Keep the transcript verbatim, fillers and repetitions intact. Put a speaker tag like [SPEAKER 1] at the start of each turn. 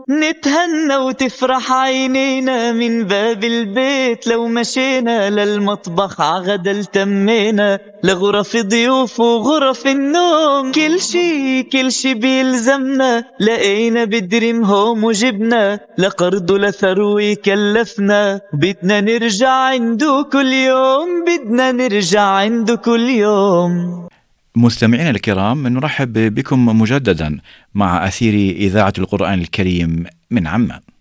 [SPEAKER 1] نتهنى وتفرح عينينا من باب البيت، لو مشينا للمطبخ عغدا التمينا، لغرف ضيوف وغرف النوم، كل شي كل شي بيلزمنا، لقينا بدريم هوم وجبنا، لقرض لثروي كلفنا، بدنا نرجع عنده كل يوم، بدنا نرجع عنده كل يوم.
[SPEAKER 2] مستمعينا الكرام، نرحب بكم مجددا مع أثير إذاعة القرآن الكريم من عمان.